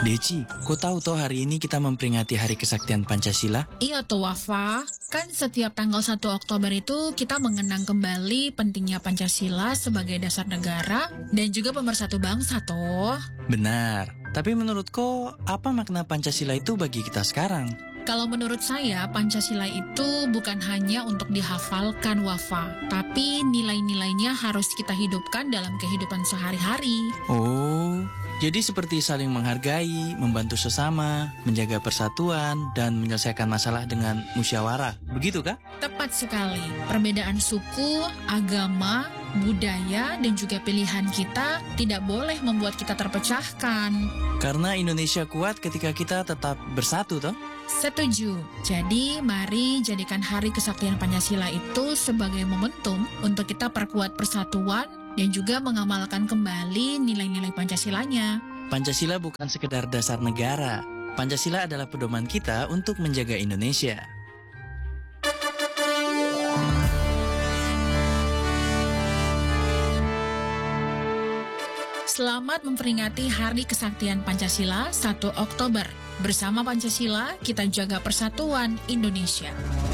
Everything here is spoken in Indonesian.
Deci, kau tahu toh hari ini kita memperingati Hari Kesaktian Pancasila? Iya tuh Wafa, kan setiap tanggal 1 Oktober itu kita mengenang kembali pentingnya Pancasila sebagai dasar negara dan juga pemersatu bangsa toh. Benar, tapi menurut kau apa makna Pancasila itu bagi kita sekarang? Kalau menurut saya, Pancasila itu bukan hanya untuk dihafalkan Wafa, tapi nilai-nilainya harus kita hidupkan dalam kehidupan sehari-hari. Oh, jadi seperti saling menghargai, membantu sesama, menjaga persatuan, dan menyelesaikan masalah dengan musyawarah. Begitu kah? Tepat sekali, perbedaan suku, agama, budaya, dan juga pilihan kita tidak boleh membuat kita terpecahkan. Karena Indonesia kuat ketika kita tetap bersatu toh? Setuju. Jadi, mari jadikan Hari Kesaktian Pancasila itu sebagai momentum untuk kita perkuat persatuan dan juga mengamalkan kembali nilai-nilai Pancasilanya. Pancasila bukan sekedar dasar negara. Pancasila adalah pedoman kita untuk menjaga Indonesia. Selamat memperingati Hari Kesaktian Pancasila 1 Oktober. Bersama Pancasila, kita jaga persatuan Indonesia.